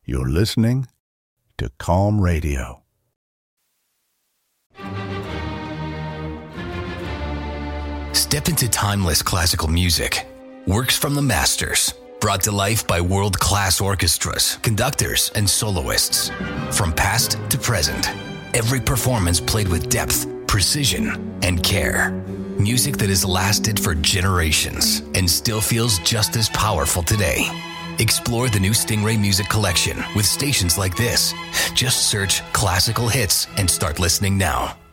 You're listening to Calm Radio. Step into timeless classical music. Works from the masters, brought to life by world-class orchestras, conductors, and soloists. From past to present, every performance played with depth, precision, and care. Music that has lasted for generations and still feels just as powerful today. Explore the new Stingray Music Collection with stations like this. Just search classical hits and start listening now.